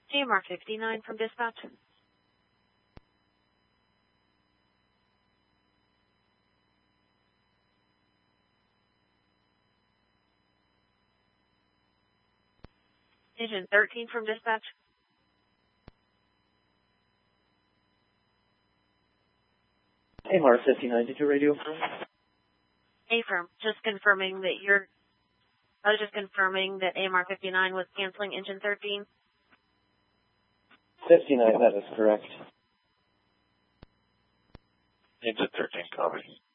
AMR 59 from dispatch. Engine 13 from dispatch. AMR 59, did you radio firm? Affirm. Just confirming that I was just confirming that AMR 59 was canceling engine 13. 59, that is correct. Engine 13, copy.